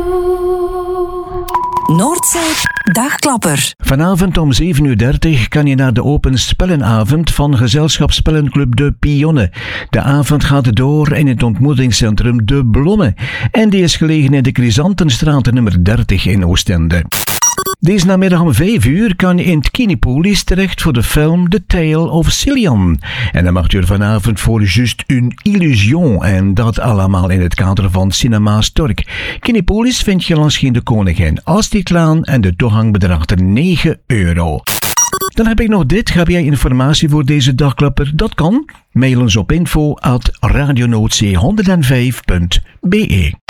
Noordzee Dagklapper. Vanavond om 7:30 kan je naar de open spellenavond van gezelschap Spellenclub De Pionne. De avond gaat door in het ontmoetingscentrum De Blomme. En die is gelegen in de Chrysantenstraat nummer 30 in Oostende. Deze namiddag om 5:00 kan je in het Kinepolis terecht voor de film The Tale of Cillian. En dan mag je er vanavond voor Juste une illusion. En dat allemaal in het kader van Cinema Stork. Kinepolis vind je langs de Koningin Astridlaan en de toegang bedraagt er €9. Dan heb ik nog dit. Heb jij informatie voor deze dagklapper? Dat kan. Mail ons op info@radionoordzee105.be.